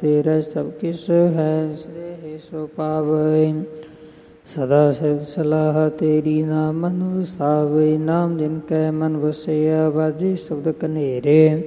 ਤੇਰਾ ਸਭ ਕਿਸ ਹੈ, ਸ੍ਰੇਹ ਸੋ ਪਾਵੈ। ਸਦਾ ਸਿਫਤ ਸਲਾਹ ਤੇਰੀ, ਨਾਮ ਮਨ ਵਸਾਵੈ। ਨਾਮ ਜਿਨ ਕੈ ਮਨ ਵਸਿਆ, ਵਾਜੇ ਸ਼ਬਦ ਕਨੇਰੇ।